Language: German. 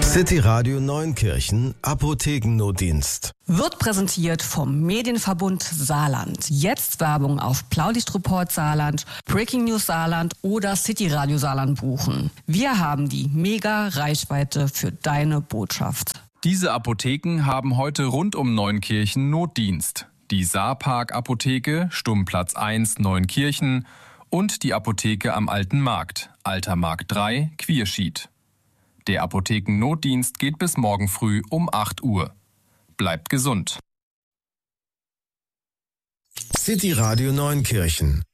City Radio Neunkirchen Apothekennotdienst. Wird präsentiert vom Medienverbund Saarland. Jetzt Werbung auf Blaulichtreport Saarland, Breaking News Saarland oder City Radio Saarland buchen. Wir haben die Mega-Reichweite für deine Botschaft. Diese Apotheken haben heute rund um Neunkirchen Notdienst. Die Saarpark Apotheke, Stummplatz 1, Neunkirchen und die Apotheke am Alten Markt, Alter Markt 3, Quierschied. Der Apothekennotdienst geht bis morgen früh um 8 Uhr. Bleibt gesund. City Radio Neunkirchen